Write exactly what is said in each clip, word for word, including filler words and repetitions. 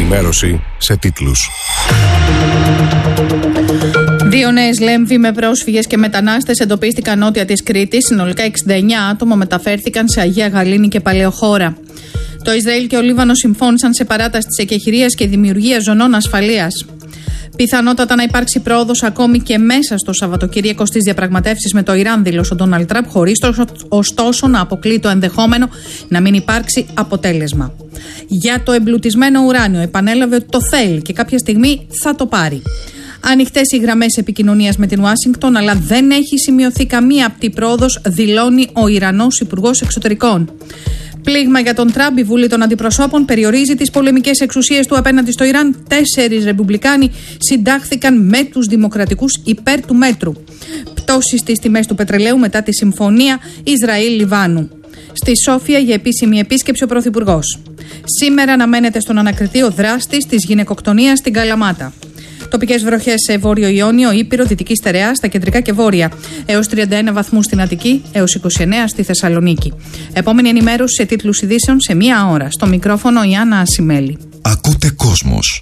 ενημέρωση σε τίτλους. Δύο νέες λέμβοι με πρόσφυγες και μετανάστες εντοπίστηκαν νότια της Κρήτης. Συνολικά εξήντα εννέα άτομα μεταφέρθηκαν σε Αγία Γαλήνη και Παλαιοχώρα. Το Ισραήλ και ο Λίβανος συμφώνησαν σε παράταση της εκεχηρίας και δημιουργία ζωνών ασφαλείας. Πιθανότατα να υπάρξει πρόοδος ακόμη και μέσα στο Σαββατοκύριακο στις διαπραγματεύσεις με το Ιράν, δήλωσε ο Ντόναλντ Τραμπ, χωρίς ωστόσο να αποκλεί το ενδεχόμενο να μην υπάρξει αποτέλεσμα. Για το εμπλουτισμένο ουράνιο, επανέλαβε ότι το θέλει και κάποια στιγμή θα το πάρει. Ανοιχτές οι γραμμές επικοινωνίας με την Ουάσιγκτον, αλλά δεν έχει σημειωθεί καμία απτή πρόοδος, δηλώνει ο Ιρανός Υπουργός Εξωτερικών. Πλήγμα για τον Τραμπ, η Βουλή των Αντιπροσώπων περιορίζει τις πολεμικές εξουσίες του απέναντι στο Ιράν. Τέσσερις Ρεπουμπλικάνοι συντάχθηκαν με τους Δημοκρατικούς υπέρ του μέτρου. Πτώσεις στις τιμές του πετρελαίου μετά τη συμφωνία Ισραήλ-Λιβάνου. Στη Σόφια για επίσημη επίσκεψη ο Πρωθυπουργός. Σήμερα αναμένεται στον ανακριτή ο δράστης της γυναικοκτονίας στην Καλαμάτα. Τοπικές βροχές σε Βόρειο Ιόνιο, Ήπειρο, Δυτική Στερεά, στα κεντρικά και βόρεια. Έως τριάντα ένα βαθμούς στην Αττική, έως είκοσι εννέα στη Θεσσαλονίκη. Επόμενη ενημέρωση σε τίτλους ειδήσεων σε μία ώρα. Στο μικρόφωνο η Άννα Ασημέλη. Ακούτε Κόσμος.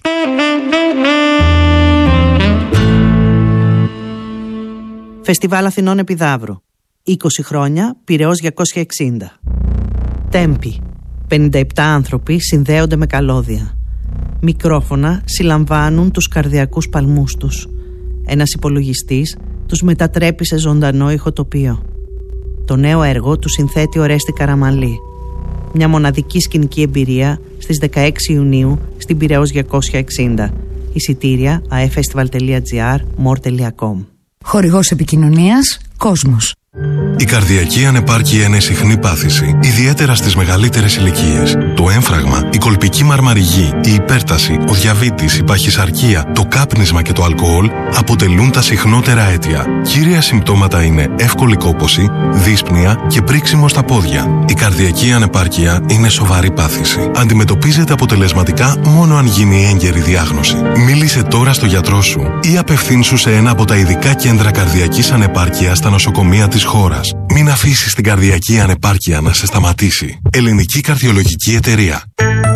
Φεστιβάλ Αθηνών Επιδαύρου. είκοσι χρόνια, Πειραιώς διακόσια εξήντα. Τέμπη. πενήντα επτά άνθρωποι συνδέονται με καλώδια. Μικρόφωνα συλλαμβάνουν τους καρδιακούς παλμούς τους. Ένας υπολογιστής τους μετατρέπει σε ζωντανό ηχοτοπίο. Το νέο έργο του συνθέτει ο Ρέστη Καραμαλή. Μια μοναδική σκηνική εμπειρία στις δεκαέξι Ιουνίου στην Πειραιώς διακόσια εξήντα. Εισιτήρια a e festival τελεία gr, more τελεία com. Χορηγός επικοινωνίας Κόσμος. Η καρδιακή ανεπάρκεια είναι συχνή πάθηση, ιδιαίτερα στις μεγαλύτερες ηλικίες. Το έμφραγμα, η κολπική μαρμαριγή, η υπέρταση, ο διαβήτης, η παχυσαρκία, το κάπνισμα και το αλκοόλ αποτελούν τα συχνότερα αίτια. Κύρια συμπτώματα είναι εύκολη κόπωση, δύσπνοια και πρίξιμο στα πόδια. Η καρδιακή ανεπάρκεια είναι σοβαρή πάθηση. Αντιμετωπίζεται αποτελεσματικά μόνο αν γίνει έγκαιρη διάγνωση. Μίλησε τώρα στο γιατρό σου ή απευθύνσου σε ένα από τα ειδικά κέντρα καρδιακής ανεπάρκειας στα νοσοκομεία της χώρας. Μην αφήσεις την καρδιακή ανεπάρκεια να σε σταματήσει. Ελληνική Καρδιολογική Εταιρεία.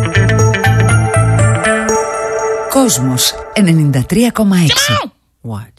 Κόσμος ενενήντα τρία κόμμα έξι. What?